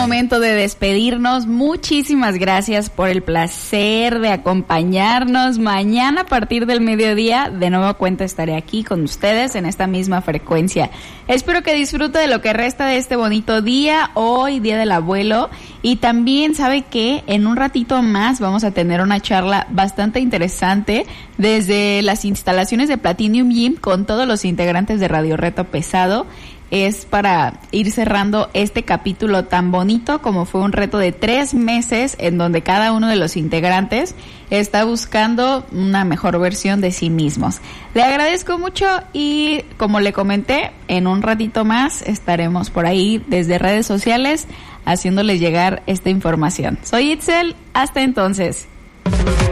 momento de despedirnos. Muchísimas gracias por el placer de acompañarnos. Mañana a partir del mediodía, de nueva cuenta estaré aquí con ustedes en esta misma frecuencia. Espero que disfrute de lo que resta de este bonito día, hoy, Día del Abuelo. Y también, ¿sabe qué? En un ratito más vamos a tener una charla bastante interesante desde las instalaciones de Platinum Gym con todos los integrantes de Radio Reto Pesado. Es para ir cerrando este capítulo tan bonito como fue un reto de 3 meses en donde cada uno de los integrantes está buscando una mejor versión de sí mismos. Le agradezco mucho y como le comenté, en un ratito más estaremos por ahí desde redes sociales haciéndoles llegar esta información. Soy Itzel, hasta entonces.